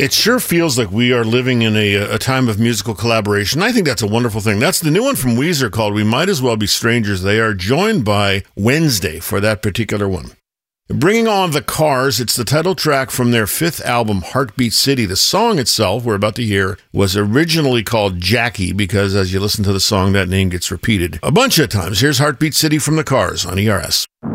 It sure feels like we are living in a time of musical collaboration. I think that's a wonderful thing. That's the new one from Weezer called We Might As Well Be Strangers. They are joined by Wednesday for that particular one. Bringing on the Cars, it's the title track from their fifth album, Heartbeat City. The song itself, we're about to hear, was originally called Jackie because as you listen to the song, that name gets repeated a bunch of times. Here's Heartbeat City from the Cars on ERS.